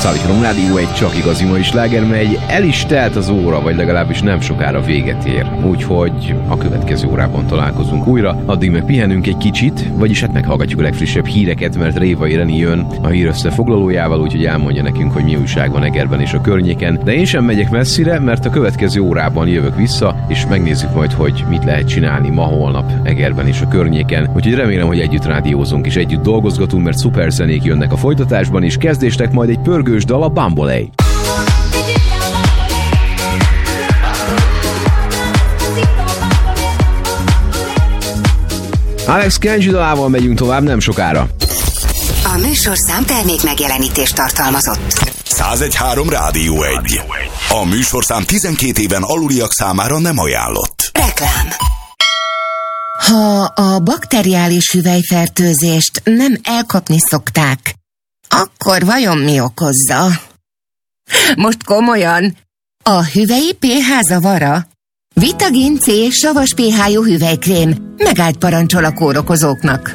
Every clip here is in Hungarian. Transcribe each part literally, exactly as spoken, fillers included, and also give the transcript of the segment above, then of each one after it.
Szállíthatom Rádió egy csak igazi mai sláger megy. El is telt az óra, vagy legalábbis nem sokára véget ér. Úgyhogy a következő órában találkozunk újra. Addig meg pihenünk egy kicsit, vagyis hát meghallgatjuk a legfrissebb híreket, mert Révai Reni jön a hír összefoglalójával, úgyhogy elmondja nekünk, hogy mi újság van Egerben és a környéken. De én sem megyek messzire, mert a következő órában jövök vissza, és megnézzük majd, hogy mit lehet csinálni ma, holnap Egerben és a környéken. Úgyhogy remélem, hogy együtt rádiózunk és együtt dolgozgatunk, mert szuper zenék jönnek a folytatásban, és kezdéstek majd egy pörgős dal, a Bambolei. Alex Kenji dalával megyünk tovább nem sokára. A műsorszám termék megjelenítést tartalmazott. száz egy három Rádió egy. A műsorszám tizenkét éven aluliak számára nem ajánlott. Reklám. Ha a bakteriális hüvelyfertőzést nem elkapni szokták, akkor vajon mi okozza? Most komolyan, a hüvelyi pé há zavara? Vitagin C savas pé há-jú hüvelykrém megállt parancsol a kórokozóknak.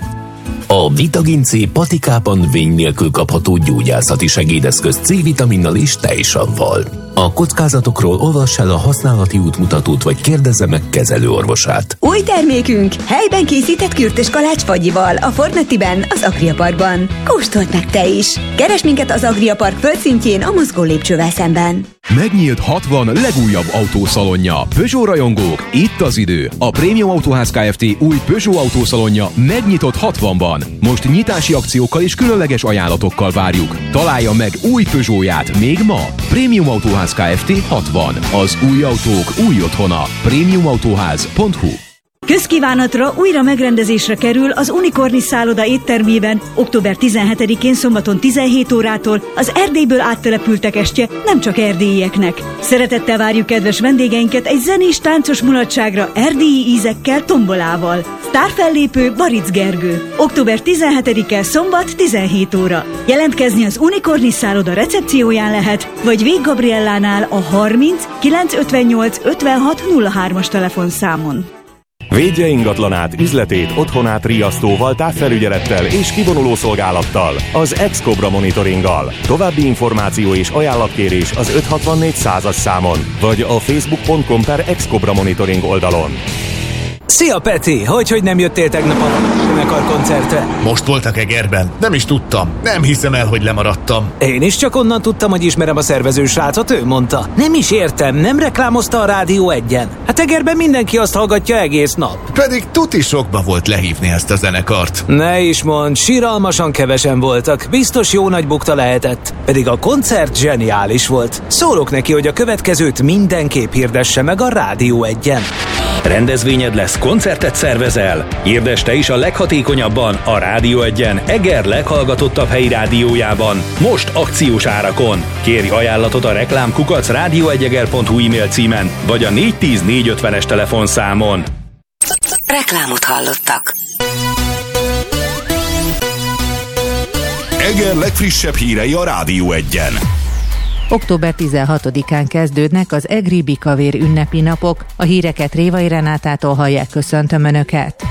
A Vitagin C patikában vény nélkül kapható gyógyászati segédeszköz C-vitaminnal és tejsavval. A kockázatokról olvass el a használati útmutatót, vagy kérdezze meg kezelőorvosát. Új termékünk helyben készített kürtös kalács fagyival a Fornettiben, az Agria Parkban. Kóstold meg te is! Keresd minket az Agria Park földszintjén a mozgó lépcsővel szemben. Megnyílt hatvan legújabb autószalonja. Peugeot rajongók, itt az idő. A Prémium Autóház Kft. Új Peugeot autószalonja megnyitott hatvanban. Most nyitási akciókkal és különleges ajánlatokkal várjuk. Találja meg új Peugeotját még ma. Prémium Autóház Kft. hatvan. Az új autók új otthona. prémium autóház pont hu. Közkívánatra újra megrendezésre kerül az Unikorni szálloda éttermében október tizenhetedikén szombaton tizenhét órától az Erdélyből áttelepültek estje nem csak erdélyieknek. Szeretettel várjuk kedves vendégeinket egy zenés táncos mulatságra erdélyi ízekkel, tombolával. Sztárfellépő Baric Gergő. október tizenhetedike szombat tizenhét óra. Jelentkezni az Unikorni szálloda recepcióján lehet, vagy Vég Gabriellánál a harminc kilencszázötvennyolc ötvenhat nulla hármas telefonszámon. Védje ingatlanát, üzletét, otthonát riasztóval, távfelügyelettel és kivonuló szolgálattal, az Ex-Cobra monitoringgal. További információ és ajánlatkérés az öt hatvannégy százas számon, vagy a facebook pont com per Ex-Cobra monitoring oldalon. Szia Peti! Hogy, hogy nem jöttél tegnap a Zenekar koncertre? Most voltak Egerben. Nem is tudtam. Nem hiszem el, hogy lemaradtam. Én is csak onnan tudtam, hogy ismerem a szervező srácot, ő mondta. Nem is értem, nem reklámozta a Rádió egyen. Hát Egerben mindenki azt hallgatja egész nap. Pedig tuti sokba volt lehívni ezt a zenekart. Ne is mondd, siralmasan kevesen voltak. Biztos jó nagy bukta lehetett. Pedig a koncert zseniális volt. Szólok neki, hogy a következőt mindenképp hirdesse meg a Rádió egyen. Rendezvényed lesz, koncertet szervezel? Hirdesd te is a leghatékonyabban a Rádió egyen Eger leghallgatottabb helyi rádiójában, most akciós árakon. Kérj ajánlatot a reklámkukac rádióegyeger pont hu e-mail címen, vagy a négy tíz négy ötvenes telefonszámon. Reklámot hallottak. Eger legfrissebb hírei a Rádió egyen. október tizenhatodikán kezdődnek az egri bikavér ünnepi napok. A híreket Révai Renátától hallják, köszöntöm Önöket.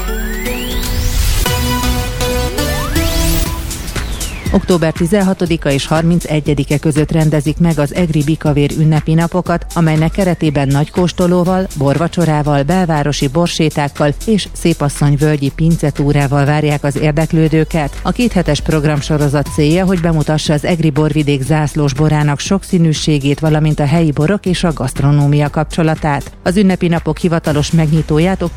október tizenhatodika és harmincegyedike között rendezik meg az egri bikavér ünnepi napokat, amelynek keretében nagykóstolóval, borvacsorával, belvárosi borsétákkal és szépasszonyvölgyi pincetúrával várják az érdeklődőket. A kéthetes programsorozat célja, hogy bemutassa az egri borvidék zászlós borának sokszínűségét, valamint a helyi borok és a gasztronómia kapcsolatát. Az ünnepi napok hivatalos megnyitóját